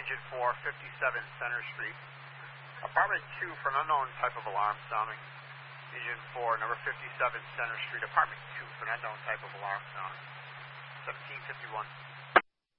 Agent 4, 57 Center Street. Apartment 2 for an unknown type of alarm sounding. Agent 4, number 57 Center Street. Apartment 2 for an unknown type of alarm sounding. 1751.